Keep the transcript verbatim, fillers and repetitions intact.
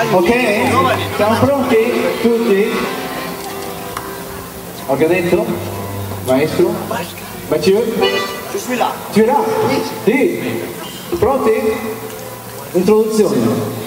Ok? Siamo pronti? Tutti? Ho detto? Maestro? Mathieu? Je suis là. Tu es là? Sì. Pronti? Introduzione.